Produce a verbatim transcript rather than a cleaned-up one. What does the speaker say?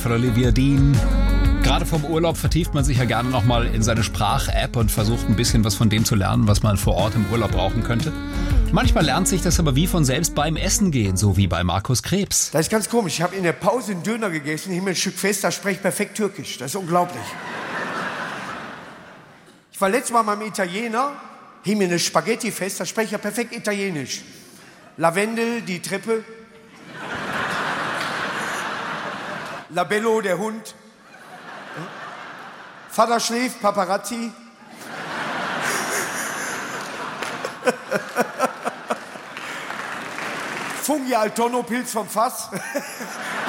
Von Olivia Dean. Gerade vom Urlaub vertieft man sich ja gerne nochmal in seine Sprach-App und versucht ein bisschen was von dem zu lernen, was man vor Ort im Urlaub brauchen könnte. Manchmal lernt sich das aber wie von selbst beim Essen gehen, so wie bei Markus Krebs. Das ist ganz komisch. Ich habe in der Pause einen Döner gegessen, hielt mir ein Stück fest, da spreche ich perfekt Türkisch. Das ist unglaublich. Ich war letztes Mal beim Italiener, hielt mir eine Spaghetti fest, da spreche ich ja perfekt Italienisch. Lavendel, die Treppe. Labello, der Hund. Vater schläft, Paparazzi. Fungi al Tonno, Pilz vom Fass.